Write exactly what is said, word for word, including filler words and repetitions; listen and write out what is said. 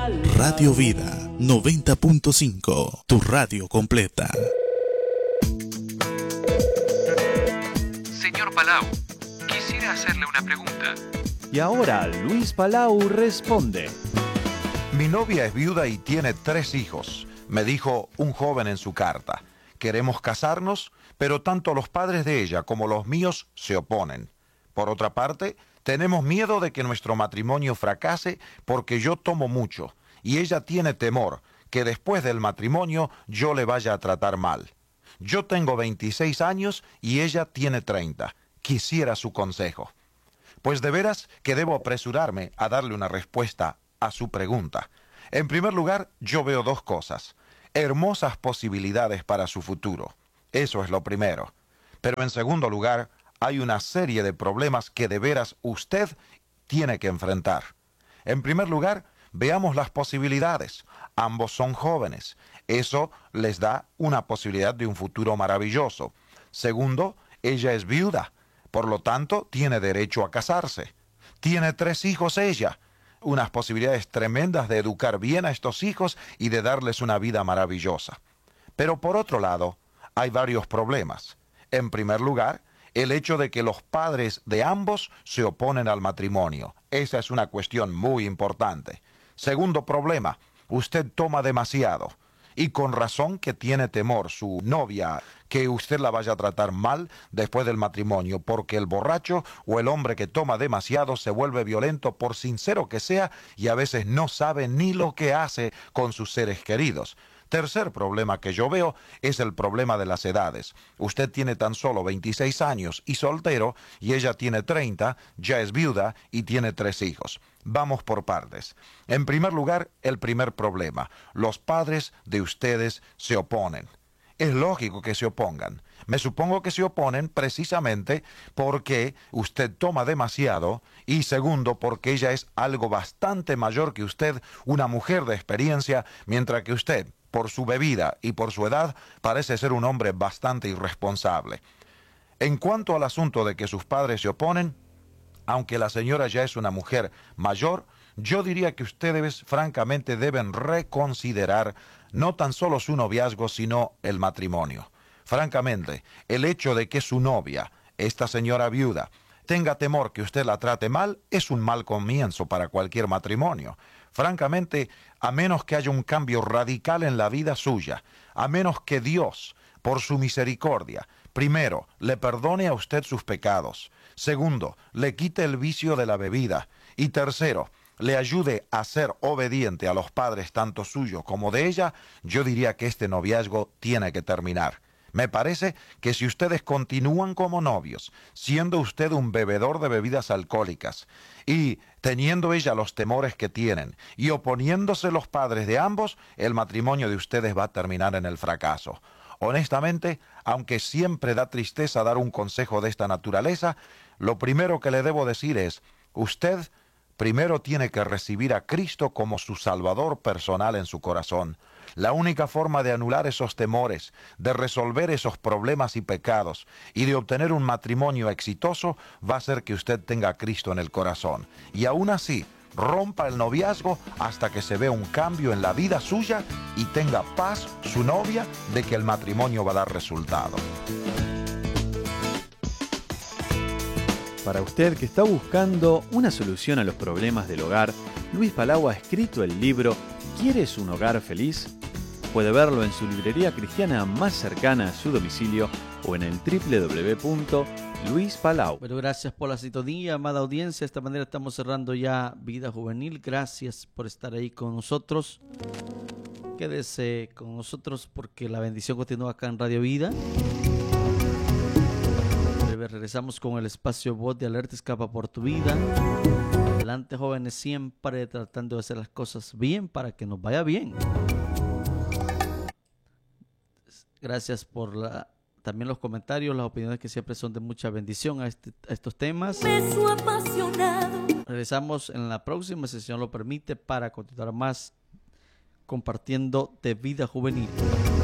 Radio Vida noventa punto cinco, tu radio completa. Señor Palau, quisiera hacerle una pregunta. Y ahora Luis Palau responde. Mi novia es viuda y tiene tres hijos, me dijo un joven en su carta. Queremos casarnos, pero tanto los padres de ella como los míos se oponen. Por otra parte, tenemos miedo de que nuestro matrimonio fracase porque yo tomo mucho y ella tiene temor que después del matrimonio yo le vaya a tratar mal. Yo tengo veintiséis años y ella tiene treinta. Quisiera su consejo. Pues de veras que debo apresurarme a darle una respuesta a su pregunta. En primer lugar, yo veo dos cosas. Hermosas posibilidades para su futuro. Eso es lo primero. Pero en segundo lugar, hay una serie de problemas que de veras usted tiene que enfrentar. En primer lugar, veamos las posibilidades. Ambos son jóvenes. Eso les da una posibilidad de un futuro maravilloso. Segundo, ella es viuda. Por lo tanto, tiene derecho a casarse. Tiene tres hijos ella. Unas posibilidades tremendas de educar bien a estos hijos y de darles una vida maravillosa. Pero por otro lado, hay varios problemas. En primer lugar, el hecho de que los padres de ambos se oponen al matrimonio. Esa es una cuestión muy importante. Segundo problema, usted toma demasiado. Y con razón que tiene temor su novia, que usted la vaya a tratar mal después del matrimonio, porque el borracho o el hombre que toma demasiado se vuelve violento por sincero que sea y a veces no sabe ni lo que hace con sus seres queridos. Tercer problema que yo veo es el problema de las edades. Usted tiene tan solo veintiséis años y soltero, y ella tiene treinta, ya es viuda y tiene tres hijos. Vamos por partes. En primer lugar, el primer problema. Los padres de ustedes se oponen. Es lógico que se opongan. Me supongo que se oponen precisamente porque usted toma demasiado y segundo, porque ella es algo bastante mayor que usted, una mujer de experiencia, mientras que usted, por su bebida y por su edad, parece ser un hombre bastante irresponsable. En cuanto al asunto de que sus padres se oponen, aunque la señora ya es una mujer mayor, yo diría que ustedes francamente deben reconsiderar no tan solo su noviazgo, sino el matrimonio. Francamente, el hecho de que su novia, esta señora viuda, tenga temor que usted la trate mal, es un mal comienzo para cualquier matrimonio. Francamente, a menos que haya un cambio radical en la vida suya, a menos que Dios, por su misericordia, primero, le perdone a usted sus pecados, segundo, le quite el vicio de la bebida, y tercero, le ayude a ser obediente a los padres tanto suyos como de ella, yo diría que este noviazgo tiene que terminar. Me parece que si ustedes continúan como novios, siendo usted un bebedor de bebidas alcohólicas y teniendo ella los temores que tienen y oponiéndose los padres de ambos, el matrimonio de ustedes va a terminar en el fracaso. Honestamente, aunque siempre da tristeza dar un consejo de esta naturaleza, lo primero que le debo decir es, usted primero tiene que recibir a Cristo como su Salvador personal en su corazón. La única forma de anular esos temores, de resolver esos problemas y pecados y de obtener un matrimonio exitoso va a ser que usted tenga a Cristo en el corazón. Y aún así, rompa el noviazgo hasta que se vea un cambio en la vida suya y tenga paz su novia de que el matrimonio va a dar resultado. Para usted que está buscando una solución a los problemas del hogar, Luis Palau ha escrito el libro ¿Quieres un hogar feliz? Puede verlo en su librería cristiana más cercana a su domicilio o en el doble u doble u doble u punto luis palau. Bueno, gracias por la sintonía, amada audiencia. De esta manera estamos cerrando ya Vida Juvenil. Gracias por estar ahí con nosotros. Quédese con nosotros porque la bendición continúa acá en Radio Vida. Regresamos con el espacio Voz de Alerta Escapa por tu Vida. Adelante, jóvenes, siempre tratando de hacer las cosas bien para que nos vaya bien. Gracias por la, también los comentarios, las opiniones que siempre son de mucha bendición a, este, a estos temas. Beso apasionado. Regresamos en la próxima sesión, lo permite, para continuar más compartiendo de Vida Juvenil.